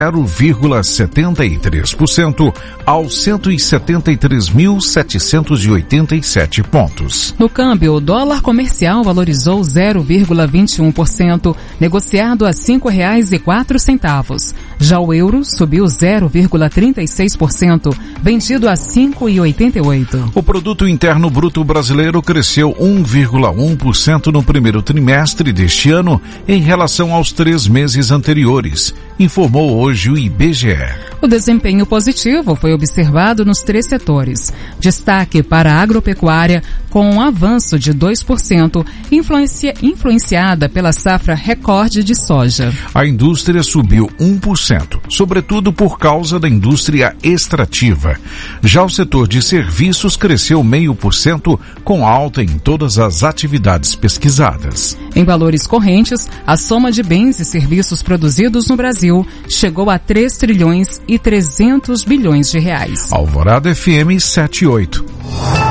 0,73% aos 173.787 pontos. No câmbio, o dólar comercial valorizou 0,21%, negociado a R$ 5,04. Já o euro subiu 0,36%, vendido a R$ 5,88. O produto interno bruto brasileiro cresceu 1,1% no primeiro trimestre deste ano em relação aos 3 meses anteriores, informou hoje o IBGE. O desempenho positivo foi observado nos 3 setores. Destaque para a agropecuária, com um avanço de 2%, influenciada pela safra recorde de soja. A indústria subiu 1%, sobretudo por causa da indústria extrativa. Já o setor de serviços cresceu 0,5%, com alta em todas as atividades pesquisadas. Em valores correntes, a soma de bens e serviços produzidos no Brasil chegou a 3 trilhões e 300 bilhões de reais. Alvorada FM 78.